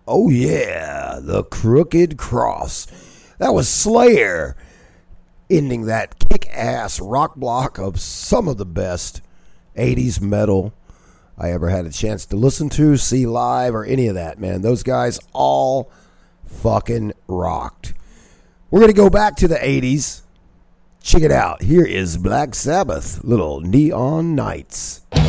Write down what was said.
Oh yeah, the Crooked Cross. That was Slayer, ending that kick-ass rock block of some of the best 80s metal I ever had a chance to listen to, see live, or any of that, man. Those guys all fucking rocked. We're going to go back to the 80s. Check it out. Here is Black Sabbath, Little Neon Nights.